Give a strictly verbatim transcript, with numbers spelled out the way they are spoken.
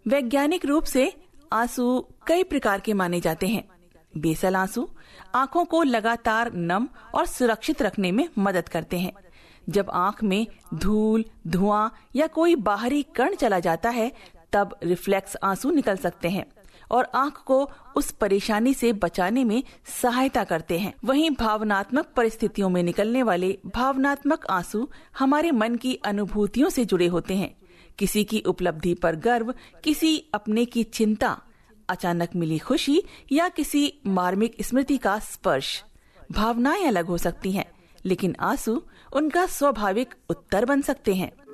वैज्ञानिक रूप से आंसू कई प्रकार के माने जाते हैं। बेसल आंसू आंखों को लगातार नम और सुरक्षित रखने में मदद करते हैं। जब आंख में धूल, धुआं या कोई बाहरी कण चला जाता है तब रिफ्लेक्स आंसू निकल सकते हैं और आंख को उस परेशानी से बचाने में सहायता करते हैं। वहीं भावनात्मक परिस्थितियों में निकलने वाले भावनात्मक आंसू हमारे मन की अनुभूतियों से जुड़े होते हैं। किसी की उपलब्धि पर गर्व, किसी अपने की चिंता, अचानक मिली खुशी या किसी मार्मिक स्मृति का स्पर्श। भावनाएं अलग हो सकती हैं, लेकिन आंसू उनका स्वाभाविक उत्तर बन सकते हैं।